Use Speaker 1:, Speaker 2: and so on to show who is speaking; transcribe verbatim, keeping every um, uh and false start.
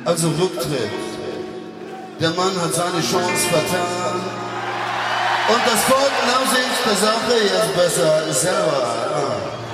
Speaker 1: Also Rücktritt. Der Mann hat seine Chance vertan. Und das Volk nahm sich der Sache jetzt besser selber an.